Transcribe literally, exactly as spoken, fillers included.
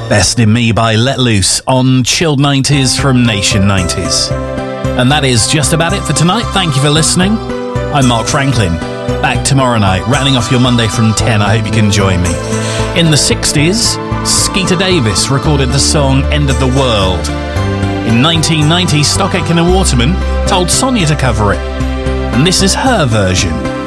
Best in Me by Let Loose on Chilled nineties from Nation nineties. And that is just about it for tonight. Thank you for listening. I'm Mark Franklin. Back tomorrow night, rounding off your Monday from ten. I hope you can join me. In the sixties, Skeeter Davis recorded the song End of the World. In nineteen ninety, Stock Aitken and Waterman told Sonia to cover it. And this is her version.